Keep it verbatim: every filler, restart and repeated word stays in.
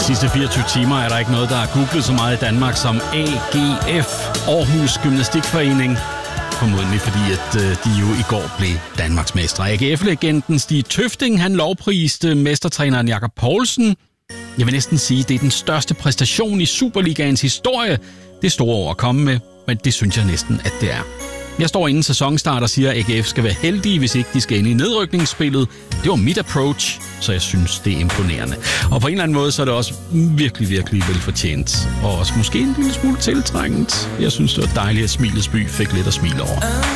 sidste fireogtyve timer er der ikke noget, der har googlet så meget i Danmark som A G F, Aarhus Gymnastikforening. Formodentlig fordi, at øh, de jo i går blev Danmarksmestre. A G F-legenden Stig Tøfting, han lovpriste mestertræneren Jakob Poulsen. Jeg vil næsten sige, at det er den største præstation i Superligaens historie. Det er store ord at komme med, men det synes jeg næsten, at det er. Jeg står inden sæsonstart og siger, at A G F skal være heldige, hvis ikke de skal ind i nedrykningsspillet. Det var mit approach, så jeg synes, det er imponerende. Og på en eller anden måde, så er det også virkelig, virkelig velfortjent. Og også måske en lille smule tiltrængt. Jeg synes, det var dejligt, at Smilets by fik lidt at smile over.